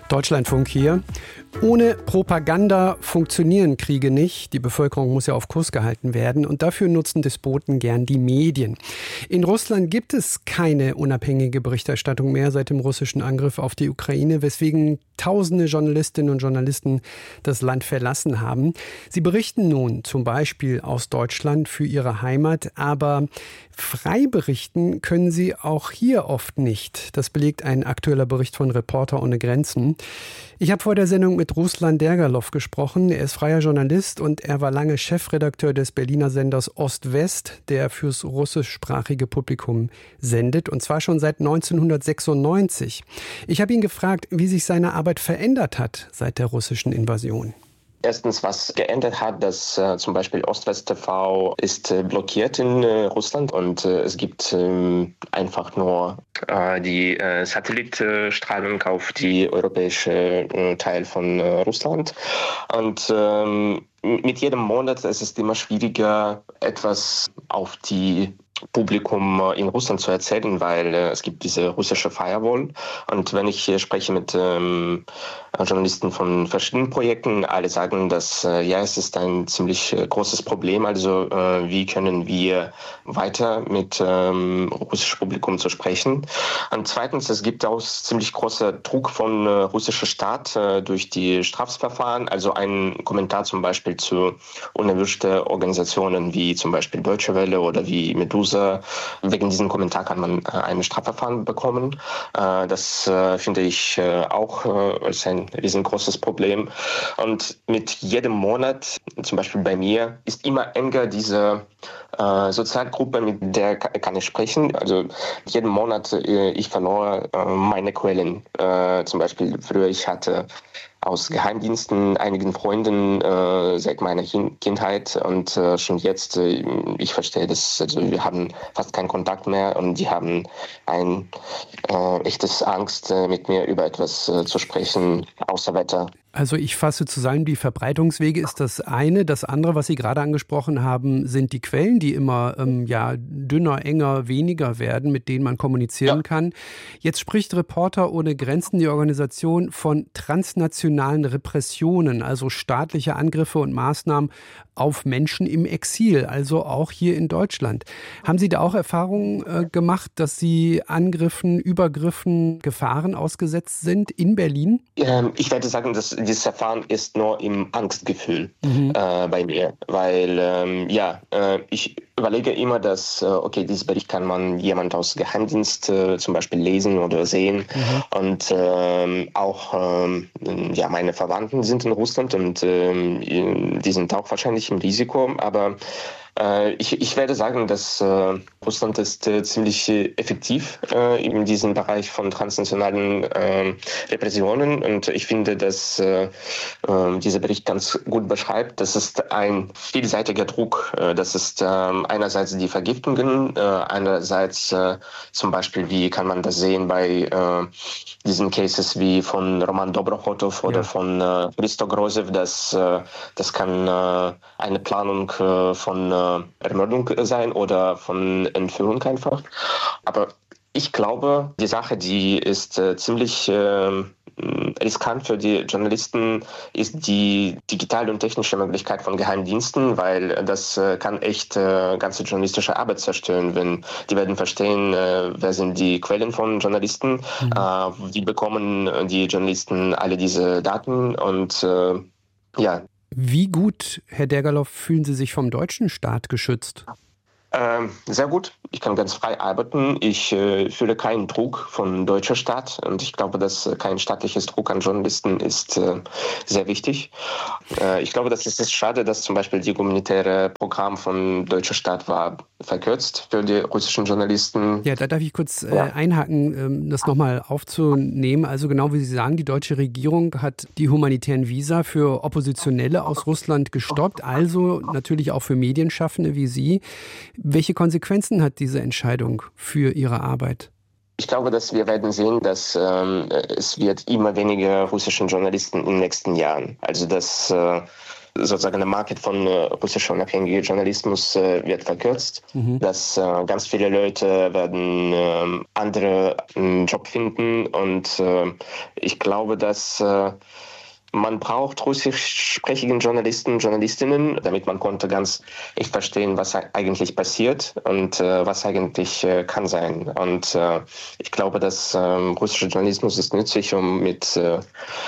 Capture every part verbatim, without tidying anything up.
Deutschlandfunk hier. Ohne Propaganda funktionieren Kriege nicht. Die Bevölkerung muss ja auf Kurs gehalten werden. Und dafür nutzen Despoten gern die Medien. In Russland gibt es keine unabhängige Berichterstattung mehr seit dem russischen Angriff auf die Ukraine, weswegen tausende Journalistinnen und Journalisten das Land verlassen haben. Sie berichten nun zum Beispiel aus Deutschland für ihre Heimat, aber frei berichten können sie auch hier oft nicht. Das belegt ein aktueller Bericht von Reporter ohne Grenzen. Ich habe vor der Sendung mit Ruslan Dergalov gesprochen. Er ist freier Journalist und er war lange Chefredakteur des Berliner Senders Ost-West, der fürs russischsprachige Publikum sendet, und zwar schon seit neunzehnhundertsechsundneunzig. Ich habe ihn gefragt, wie sich seine Arbeit verändert hat seit der russischen Invasion. Erstens, was geändert hat, dass äh, zum Beispiel Ost-West T V ist äh, blockiert in äh, Russland und äh, es gibt äh, einfach nur äh, die äh, Satellitstrahlung auf die europäische äh, Teil von äh, Russland. Und ähm, mit jedem Monat ist es immer schwieriger, etwas auf die Publikum in Russland zu erzählen, weil äh, es gibt diese russische Firewall. Und wenn ich äh, spreche mit ähm, Journalisten von verschiedenen Projekten, alle sagen, dass äh, ja, es ist ein ziemlich äh, großes Problem. Also äh, wie können wir weiter mit ähm, russischem Publikum zu sprechen? Und zweitens, es gibt auch ziemlich großer Druck von äh, russischer Staat äh, durch die Strafverfahren. Also ein Kommentar zum Beispiel zu unerwünschten Organisationen wie zum Beispiel Deutsche Welle oder wie Medusa. Wegen diesem Kommentar kann man äh, ein Strafverfahren bekommen. Äh, das äh, finde ich äh, auch äh, als ein riesengroßes Problem. Und mit jedem Monat, zum Beispiel bei mir, ist immer enger diese äh, Sozialgruppe, mit der kann ich sprechen. Also jeden Monat, äh, ich verlor äh, meine Quellen. Äh, zum Beispiel früher, ich hatte aus Geheimdiensten einigen Freunden äh, seit meiner Kindheit und äh, schon jetzt, äh, ich verstehe das, also wir haben fast keinen Kontakt mehr und die haben ein äh, echtes Angst, äh, mit mir über etwas äh, zu sprechen, außer Wetter. Also ich fasse zusammen, die Verbreitungswege ist das eine. Das andere, was Sie gerade angesprochen haben, sind die Quellen, die immer ähm, ja, dünner, enger, weniger werden, mit denen man kommunizieren ja. kann. Jetzt spricht Reporter ohne Grenzen, die Organisation, von transnationalen Repressionen, also staatliche Angriffe und Maßnahmen auf Menschen im Exil, also auch hier in Deutschland. Haben Sie da auch Erfahrungen äh, gemacht, dass Sie Angriffen, Übergriffen, Gefahren ausgesetzt sind in Berlin? Ähm, ich werde sagen, dass dieses Verfahren ist nur im Angstgefühl mhm. äh, bei mir, weil ähm, ja, äh, ich überlege immer, dass, äh, okay, dieses Bericht kann man jemand aus Geheimdienst äh, zum Beispiel lesen oder sehen mhm. und ähm, auch ähm, ja, meine Verwandten sind in Russland und ähm, die sind auch wahrscheinlich im Risiko, aber äh, ich, ich werde sagen, dass äh, Russland ist äh, ziemlich äh, effektiv äh, in diesem Bereich von transnationalen äh, Repressionen und ich finde, dass äh, äh, dieser Bericht ganz gut beschreibt, das ist ein vielseitiger Druck, äh, das ist äh, einerseits die Vergiftungen, äh, einerseits äh, zum Beispiel, wie kann man das sehen bei äh, diesen Cases wie von Roman Dobrokhotov oder ja. von äh, Christo Grozev, das, äh, das kann äh, eine Planung äh, von äh, Ermordung sein oder von Entführung einfach. Aber ich glaube, die Sache, die ist äh, ziemlich äh, riskant für die Journalisten, ist die digitale und technische Möglichkeit von Geheimdiensten, weil das äh, kann echt äh, ganze journalistische Arbeit zerstören, wenn die werden verstehen, äh, wer sind die Quellen von Journalisten, mhm. äh, wie bekommen die Journalisten alle diese Daten und äh, ja. Wie gut, Herr Dergalov, fühlen Sie sich vom deutschen Staat geschützt? Ähm, sehr gut. Ich kann ganz frei arbeiten. Ich äh, fühle keinen Druck von deutscher Staat und ich glaube, dass äh, kein staatliches Druck an Journalisten ist äh, sehr wichtig. Äh, ich glaube, das ist es schade, dass zum Beispiel die humanitäre Programm von deutscher Staat war verkürzt für die russischen Journalisten. Ja, da darf ich kurz äh, ja. einhaken, ähm, das nochmal aufzunehmen. Also genau wie Sie sagen, die deutsche Regierung hat die humanitären Visa für Oppositionelle aus Russland gestoppt, also natürlich auch für Medienschaffende wie Sie. Welche Konsequenzen hat diese Entscheidung für Ihre Arbeit? Ich glaube, dass wir werden sehen, dass ähm, es wird immer weniger russischen Journalisten in den nächsten Jahren. Also dass äh, sozusagen der Markt von äh, russischer unabhängiger Journalismus äh, wird verkürzt, mhm. dass äh, ganz viele Leute werden äh, andere einen Job finden und äh, ich glaube, dass äh, man braucht russischsprachigen Journalisten und Journalistinnen, damit man konnte ganz echt verstehen, was eigentlich passiert und äh, was eigentlich äh, kann sein. Und äh, ich glaube, dass äh, russischer Journalismus ist nützlich, um mit äh,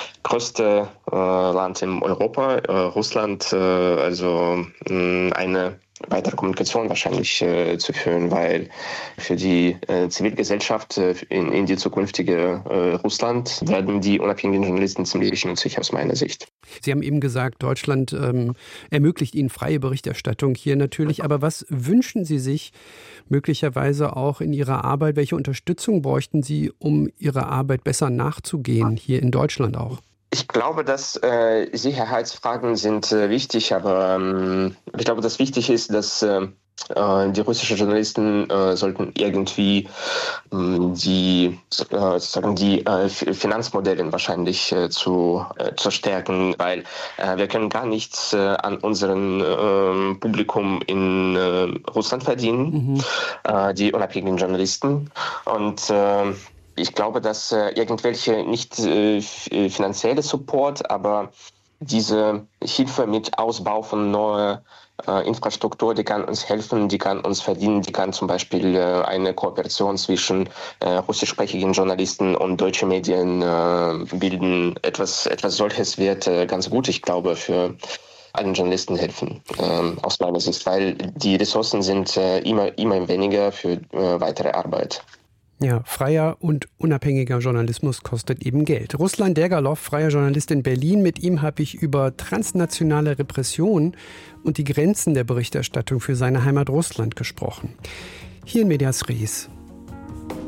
größte äh, Land in Europa, äh, Russland, äh, also mh, eine weitere Kommunikation wahrscheinlich äh, zu führen, weil für die äh, Zivilgesellschaft äh, in, in die zukünftige äh, Russland werden die unabhängigen Journalisten ziemlich nützlich aus meiner Sicht. Sie haben eben gesagt, Deutschland ähm, ermöglicht Ihnen freie Berichterstattung hier natürlich. Aber was wünschen Sie sich möglicherweise auch in Ihrer Arbeit? Welche Unterstützung bräuchten Sie, um Ihrer Arbeit besser nachzugehen, hier in Deutschland auch? Ich glaube, dass äh, Sicherheitsfragen sind äh, wichtig, aber ähm, ich glaube, dass wichtig ist, dass äh, die russischen Journalisten äh, sollten irgendwie äh, die, äh, sozusagen die äh, Finanzmodelle wahrscheinlich äh, zu, äh, zu stärken, weil äh, wir können gar nichts äh, an unserem äh, Publikum in äh, Russland verdienen, mhm. äh, die unabhängigen Journalisten. Und äh, ich glaube, dass äh, irgendwelche nicht äh, finanzielle Support, aber diese Hilfe mit Ausbau von neuer äh, Infrastruktur, die kann uns helfen, die kann uns verdienen, die kann zum Beispiel äh, eine Kooperation zwischen äh, russischsprachigen Journalisten und deutschen Medien äh, bilden. Etwas, etwas solches wird äh, ganz gut, ich glaube, für allen Journalisten helfen, ähm, aus meiner Sicht, weil die Ressourcen sind äh, immer, immer weniger für äh, weitere Arbeit. Ja, freier und unabhängiger Journalismus kostet eben Geld. Ruslan Dergalow, freier Journalist in Berlin. Mit ihm habe ich über transnationale Repression und die Grenzen der Berichterstattung für seine Heimat Russland gesprochen. Hier in Medias Res.